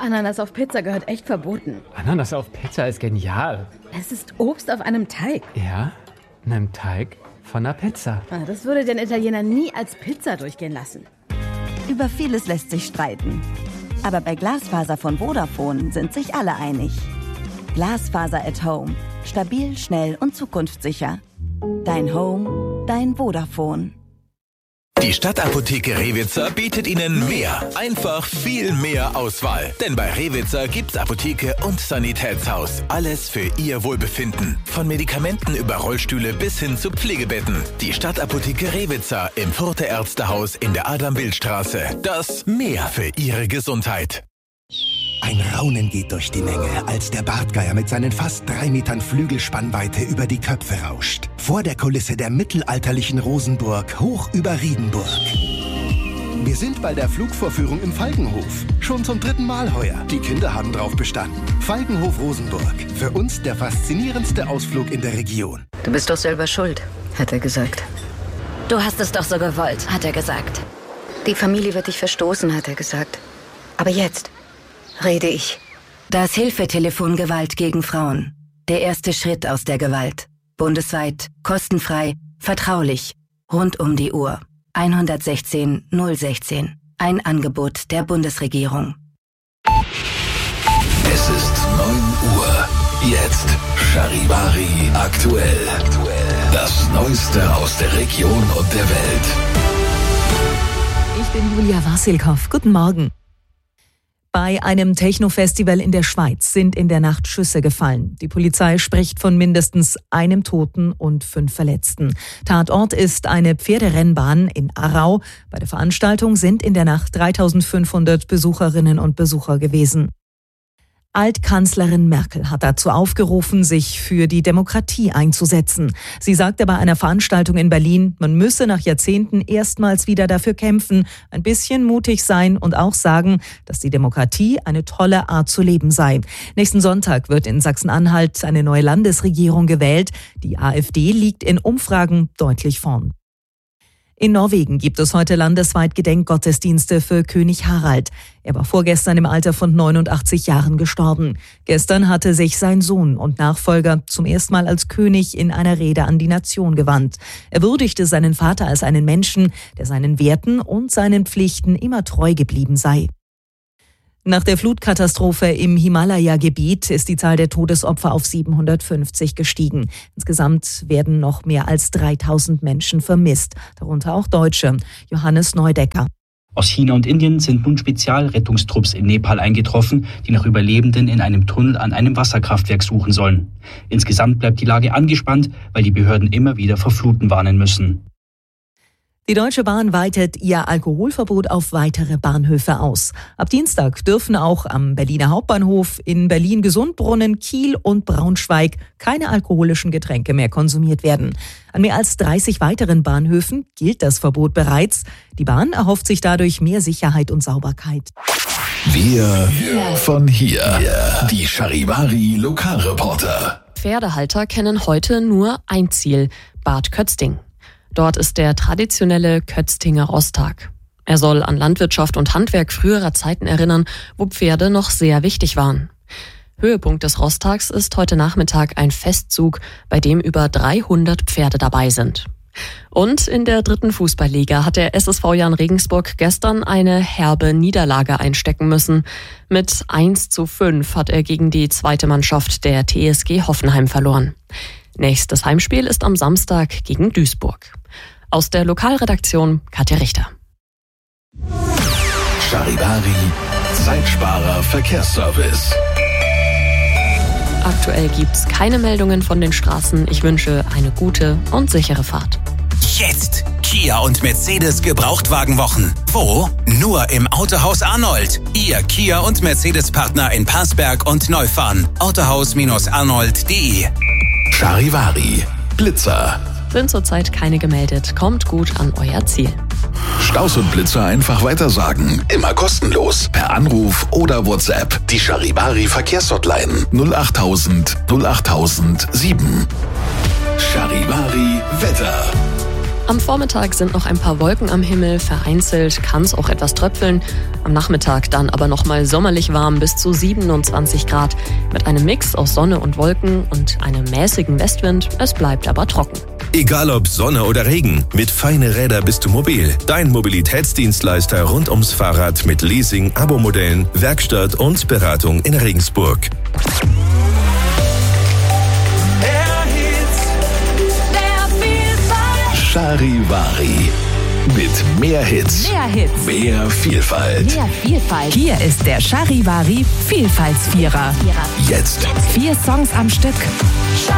Ananas auf Pizza gehört echt verboten. Ananas auf Pizza ist genial. Es ist Obst auf einem Teig. Ja, einem Teig von einer Pizza. Das würde den Italiener nie als Pizza durchgehen lassen. Über vieles lässt sich streiten. Aber bei Glasfaser von Vodafone sind sich alle einig. Glasfaser at Home. Stabil, schnell und zukunftssicher. Dein Home, dein Vodafone. Die Stadtapotheke Rewitzer bietet Ihnen mehr. Einfach viel mehr Auswahl. Denn bei Rewitzer gibt's Apotheke und Sanitätshaus. Alles für Ihr Wohlbefinden. Von Medikamenten über Rollstühle bis hin zu Pflegebetten. Die Stadtapotheke Rewitzer im Further Ärztehaus in der Adam-Wild-Straße. Das Mehr für Ihre Gesundheit. Ein Raunen geht durch die Menge, als der Bartgeier mit seinen fast 3 Metern Flügelspannweite über die Köpfe rauscht. Vor der Kulisse der mittelalterlichen Rosenburg, hoch über Riedenburg. Wir sind bei der Flugvorführung im Falkenhof. Schon zum 3. Mal heuer. Die Kinder haben drauf bestanden. Falkenhof Rosenburg. Für uns der faszinierendste Ausflug in der Region. Du bist doch selber schuld, hat er gesagt. Du hast es doch so gewollt, hat er gesagt. Die Familie wird dich verstoßen, hat er gesagt. Aber jetzt rede ich. Das Hilfetelefon Gewalt gegen Frauen. Der erste Schritt aus der Gewalt. Bundesweit, kostenfrei, vertraulich, rund um die Uhr. 116 016. Ein Angebot der Bundesregierung. Es ist 9 Uhr. Jetzt Charivari aktuell. Das Neueste aus der Region und der Welt. Ich bin Julia Wasilkow. Guten Morgen. Bei einem Techno-Festival in der Schweiz sind in der Nacht Schüsse gefallen. Die Polizei spricht von mindestens einem Toten und 5 Verletzten. Tatort ist eine Pferderennbahn in Aarau. Bei der Veranstaltung sind in der Nacht 3500 Besucherinnen und Besucher gewesen. Altkanzlerin Merkel hat dazu aufgerufen, sich für die Demokratie einzusetzen. Sie sagte bei einer Veranstaltung in Berlin, man müsse nach Jahrzehnten erstmals wieder dafür kämpfen, ein bisschen mutig sein und auch sagen, dass die Demokratie eine tolle Art zu leben sei. Nächsten Sonntag wird in Sachsen-Anhalt eine neue Landesregierung gewählt. Die AfD liegt in Umfragen deutlich vorn. In Norwegen gibt es heute landesweit Gedenkgottesdienste für König Harald. Er war vorgestern im Alter von 89 Jahren gestorben. Gestern hatte sich sein Sohn und Nachfolger zum ersten Mal als König in einer Rede an die Nation gewandt. Er würdigte seinen Vater als einen Menschen, der seinen Werten und seinen Pflichten immer treu geblieben sei. Nach der Flutkatastrophe im Himalaya-Gebiet ist die Zahl der Todesopfer auf 750 gestiegen. Insgesamt werden noch mehr als 3000 Menschen vermisst, darunter auch Deutsche. Johannes Neudecker. Aus China und Indien sind nun Spezialrettungstrupps in Nepal eingetroffen, die nach Überlebenden in einem Tunnel an einem Wasserkraftwerk suchen sollen. Insgesamt bleibt die Lage angespannt, weil die Behörden immer wieder vor Fluten warnen müssen. Die Deutsche Bahn weitet ihr Alkoholverbot auf weitere Bahnhöfe aus. Ab Dienstag dürfen auch am Berliner Hauptbahnhof, in Berlin-Gesundbrunnen, Kiel und Braunschweig keine alkoholischen Getränke mehr konsumiert werden. An mehr als 30 weiteren Bahnhöfen gilt das Verbot bereits. Die Bahn erhofft sich dadurch mehr Sicherheit und Sauberkeit. Wir von hier. Die Charivari Lokalreporter. Pferdehalter kennen heute nur ein Ziel: Bad Kötzting. Dort ist der traditionelle Kötztinger Rosttag. Er soll an Landwirtschaft und Handwerk früherer Zeiten erinnern, wo Pferde noch sehr wichtig waren. Höhepunkt des Rosttags ist heute Nachmittag ein Festzug, bei dem über 300 Pferde dabei sind. Und in der 3. Fußballliga hat der SSV Jahn Regensburg gestern eine herbe Niederlage einstecken müssen. Mit 1:5 hat er gegen die zweite Mannschaft der TSG Hoffenheim verloren. Nächstes Heimspiel ist am Samstag gegen Duisburg. Aus der Lokalredaktion Katja Richter. Charivari, Zeitsparer Verkehrsservice. Aktuell gibt's keine Meldungen von den Straßen. Ich wünsche eine gute und sichere Fahrt. Jetzt Kia und Mercedes Gebrauchtwagenwochen. Wo? Nur im Autohaus Arnold. Ihr Kia und Mercedes Partner in Parsberg und Neufahren. Autohaus-arnold.de. Charivari, Blitzer. Sind zurzeit keine gemeldet. Kommt gut an euer Ziel. Staus und Blitzer einfach weitersagen. Immer kostenlos. Per Anruf oder WhatsApp. Die Charivari Verkehrshotline 08000 08007. Charivari Wetter. Am Vormittag sind noch ein paar Wolken am Himmel, vereinzelt kann es auch etwas tröpfeln. Am Nachmittag dann aber nochmal sommerlich warm bis zu 27 Grad mit einem Mix aus Sonne und Wolken und einem mäßigen Westwind. Es bleibt aber trocken. Egal ob Sonne oder Regen, mit Feine Räder bist du mobil. Dein Mobilitätsdienstleister rund ums Fahrrad mit Leasing, Abo-Modellen, Werkstatt und Beratung in Regensburg. Charivari. Mit mehr Hits. Mehr Hits. Mehr Vielfalt. Mehr Vielfalt. Hier ist der Charivari Vielfaltsvierer. Jetzt. 4 Songs am Stück.